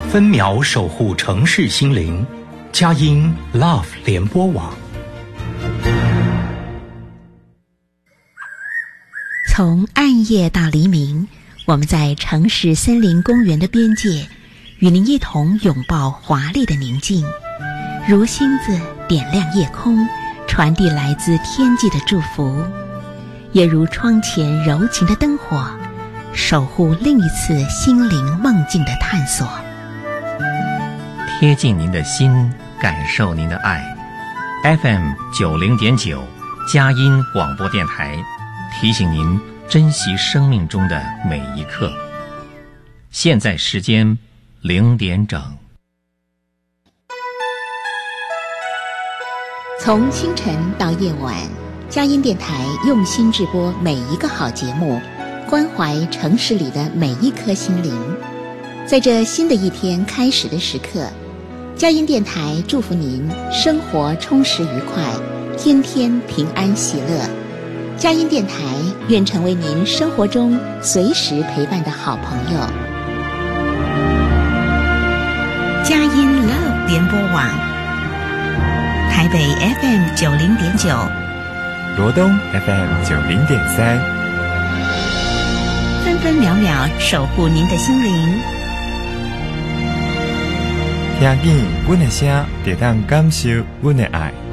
分秒守护城市心灵，佳音 Love 联播网。 从暗夜到黎明，我们在城市森林公园的边界，与您一同拥抱华丽的宁静，如星子点亮夜空，传递来自天际的祝福，也如窗前柔情的灯火，守护另一次心灵梦境的探索。 贴近您的心，感受您的爱。FM 90.9佳音广播电台提醒您珍惜生命中的每一刻。现在时间0点整。 从清晨到夜晚，佳音电台用心制播每一个好节目，关怀城市里的每一颗心灵。在这新的一天开始的时刻，佳音电台祝福您生活充实愉快，天天平安喜乐。佳音电台愿成为您生活中随时陪伴的好朋友。佳音 Love 联播网，台北 FM 90.9， 罗东 FM 90.3， 分分秒秒守护您的心灵。 听见阮的声，就当感受阮的爱。